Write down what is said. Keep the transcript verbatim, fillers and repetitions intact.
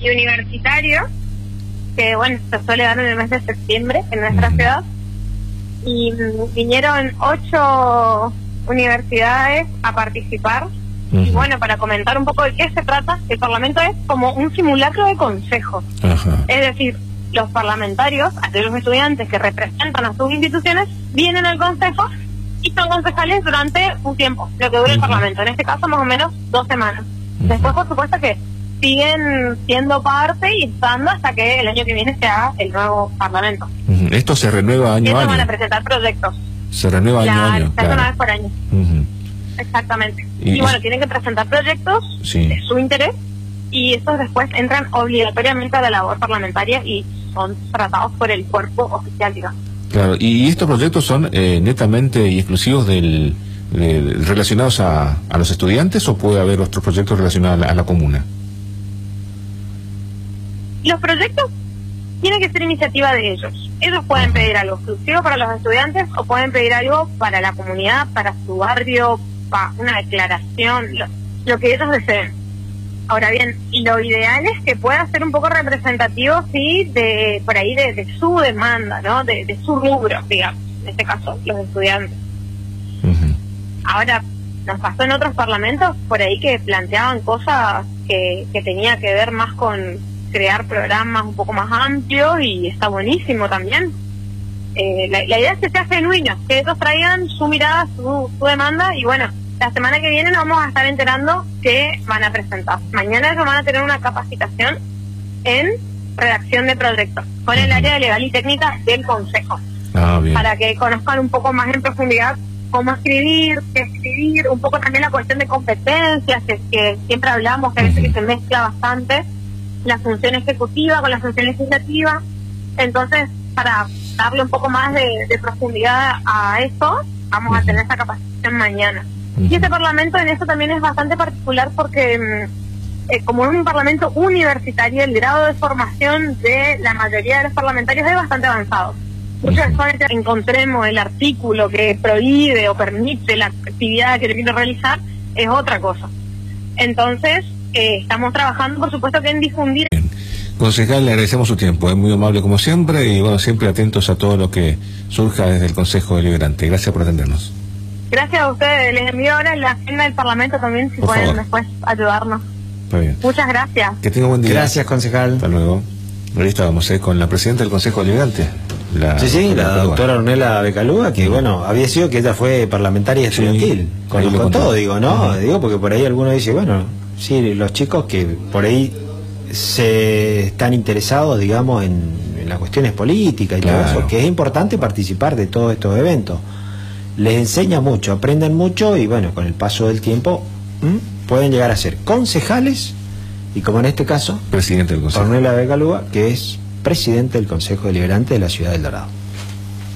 y universitario, que bueno, se suele dar en el mes de septiembre en nuestra ciudad, y mm, vinieron ocho universidades a participar. Uh-huh. Y bueno, para comentar un poco de qué se trata, el Parlamento es como un simulacro de consejo. Uh-huh. Es decir, los parlamentarios, aquellos estudiantes que representan a sus instituciones, vienen al consejo y son concejales durante un tiempo, lo que dura uh-huh. el Parlamento, en este caso más o menos dos semanas. Uh-huh. Después, por supuesto, que siguen siendo parte y estando hasta que el año que viene se haga el nuevo Parlamento. Uh-huh. Esto se renueva año a año. Van a presentar proyectos. Se renueva año a año. Claro. Una vez por año. Uh-huh. Exactamente. Y, y bueno, tienen que presentar proyectos sí. de su interés y estos después entran obligatoriamente a la labor parlamentaria y son tratados por el cuerpo oficial, digamos. Claro, y estos proyectos son eh, netamente y exclusivos del, del relacionados a, a los estudiantes, o puede haber otros proyectos relacionados a la, a la comuna. Los proyectos tienen que ser iniciativa de ellos. Ellos pueden pedir algo exclusivo para los estudiantes o pueden pedir algo para la comunidad, para su barrio, para una declaración, lo, lo que ellos deseen. Ahora bien, lo ideal es que pueda ser un poco representativo, sí, de por ahí de, de su demanda, ¿no? De, de su rubro, digamos, en este caso, los estudiantes. Uh-huh. Ahora, nos pasó en otros parlamentos por ahí que planteaban cosas que, que tenía que ver más con crear programas un poco más amplios y está buenísimo también. Eh, la, la idea es que sea genuino, que ellos traigan su mirada, su, su demanda y bueno, la semana que viene nos vamos a estar enterando que van a presentar. Mañana ellos van a tener una capacitación en redacción de proyectos con el área de legal y técnica del Consejo. Ah, bien. Para que conozcan un poco más en profundidad cómo escribir, qué escribir, un poco también la cuestión de competencias, que, que siempre hablamos, que a veces que se mezcla bastante la función ejecutiva con la función legislativa. Entonces, para darle un poco más de, de profundidad a eso, vamos a tener esa capacitación mañana. Y este Parlamento en eso también es bastante particular porque eh, como es un Parlamento universitario, el grado de formación de la mayoría de los parlamentarios es bastante avanzado. Muchas veces encontremos el artículo que prohíbe o permite la actividad que le quiero realizar, es otra cosa. Entonces, eh, estamos trabajando, por supuesto, que en difundir. Concejal, le agradecemos su tiempo, es muy amable como siempre y bueno, siempre atentos a todo lo que surja desde el Consejo Deliberante. Gracias por atendernos. Gracias a ustedes, les envío ahora la agenda del Parlamento también, si por pueden favor. Después ayudarnos. Está bien. Muchas gracias. Que tenga buen día. Gracias, concejal. Hasta luego. Ahí estábamos eh, con la presidenta del Consejo Deliberante. La, sí, sí, la, la doctora Ornella Becalúa, que bueno, había sido que ella fue parlamentaria estudiantil, sí, con, con todo, digo, ¿no? Uh-huh. Digo, porque por ahí alguno dice, bueno, sí, los chicos que por ahí se están interesados, digamos, en, en las cuestiones políticas y claro. todo eso, que es importante participar de todos estos eventos. Les enseña mucho, aprenden mucho y bueno, con el paso del tiempo ¿m? pueden llegar a ser concejales y como en este caso, presidente del Consejo. Ornella Becalúa, que es presidente del Consejo Deliberante de la Ciudad del Dorado.